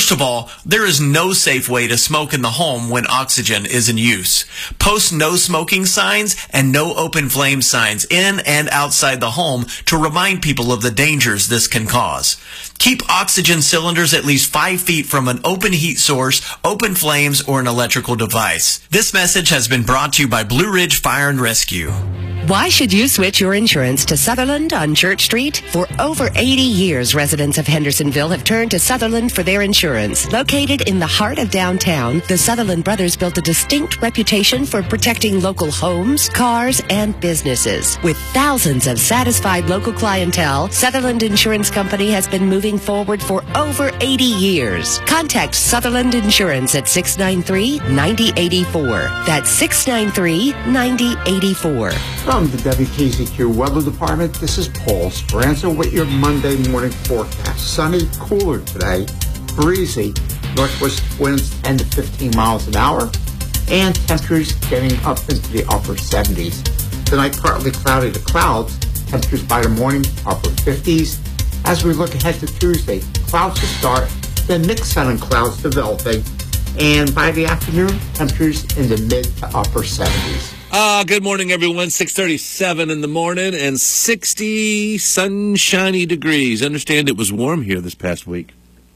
First of all, there is no safe way to smoke in the home when oxygen is in use. Post no smoking signs and no open flame signs in and outside the home to remind people of the dangers this can cause. Keep oxygen cylinders at least 5 feet from an open heat source, open flames, or an electrical device. This message has been brought to you by Blue Ridge Fire and Rescue. Why should you switch your insurance to Sutherland on Church Street? For over 80 years, residents of Hendersonville have turned to Sutherland for their insurance. Located in the heart of downtown, the Sutherland brothers built a distinct reputation for protecting local homes, cars, and businesses. With thousands of satisfied local clientele, Sutherland Insurance Company has been moving forward for over 80 years. Contact Sutherland Insurance at 693-9084. That's 693-9084. From the WKZQ Weather Department, this is Paul Speranza with your Monday morning forecast. Sunny, cooler today, breezy, northwest winds 10 to 15 miles an hour, and temperatures getting up into the upper 70s. Tonight, partly cloudy to clouds, temperatures by the morning, upper 50s. As we look ahead to Tuesday, clouds will start, then mixed sun and clouds developing, and by the afternoon, temperatures in the mid to upper 70s. Good morning, everyone. 6:37 in the morning and 60 sunshiny degrees. Understand it was warm here this past week.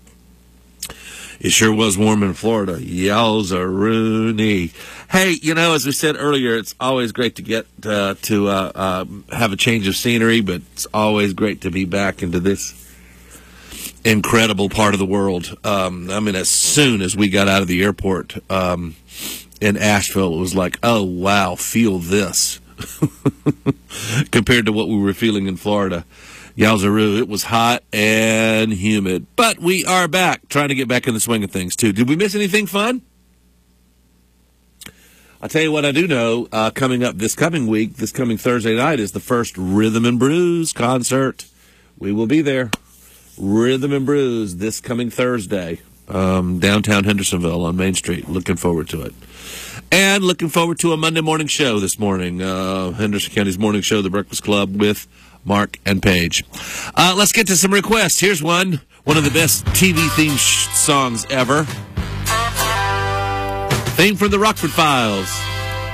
It sure was warm in Florida. Yowza-rooney. Hey, as we said earlier, it's always great to get to have a change of scenery, but it's always great to be back into this incredible part of the world. As soon as we got out of the airport in Asheville, it was like, oh, wow, feel this. Compared to what we were feeling in Florida. Yowzaroo, it was hot and humid. But we are back, trying to get back in the swing of things, too. Did we miss anything fun? I'll tell you what I do know, coming up this coming week, this coming Thursday night, is the first Rhythm and Brews concert. We will be there. Rhythm and Brews this coming Thursday. Downtown Hendersonville on Main Street. Looking forward to it. And looking forward to a Monday morning show this morning. Henderson County's morning show, The Breakfast Club with Mark and Paige. Let's get to some requests. Here's one of the best TV theme songs ever. Theme from the Rockford Files.